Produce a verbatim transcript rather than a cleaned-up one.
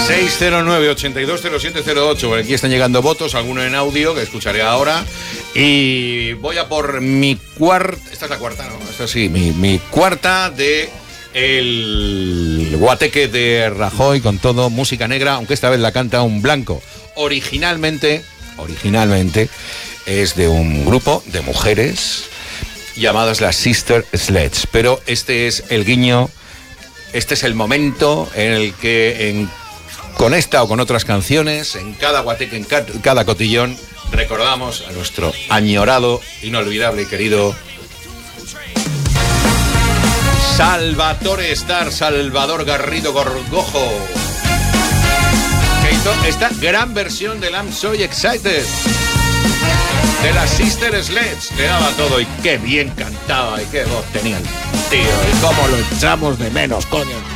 seis cero nueve, ocho dos cero siete cero ocho. Por aquí están llegando votos, alguno en audio que escucharé ahora. Y voy a por mi cuarta. Esta es la cuarta, ¿no? Esta sí, mi, mi cuarta de el guateque de Rajoy con todo, música negra, aunque esta vez la canta un blanco. Originalmente, originalmente es de un grupo de mujeres llamadas las Sister Sledge. Pero este es el guiño, este es el momento en el que en, con esta o con otras canciones, en cada guateque, en ca, cada cotillón, recordamos a nuestro añorado, inolvidable y querido Salvatore Star, Salvador Garrido Gorgojo, que hizo esta gran versión del I'm So Excited de las Sister Sledge. Le daba todo y qué bien cantaba y qué voz tenía el tío y cómo lo echamos de menos, coño.